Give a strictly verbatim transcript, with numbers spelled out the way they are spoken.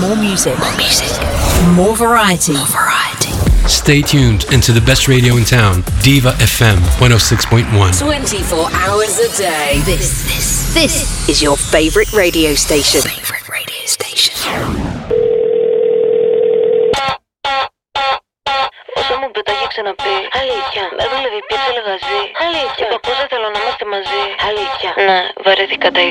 More music. More music. More variety. More variety. Stay tuned into the best radio in town, Diva F M one oh six point one. twenty-four hours a day. This, this, this is your favorite radio station. Favorite radio station. Όσο μου πετάγει ξαναπεί. Αλήθεια. Με δούλευε η πίτσα λεγαζί. Αλήθεια. Είπα πως δεν θέλω να είμαστε μαζί. Αλήθεια. Ναι, βαρέθηκα τα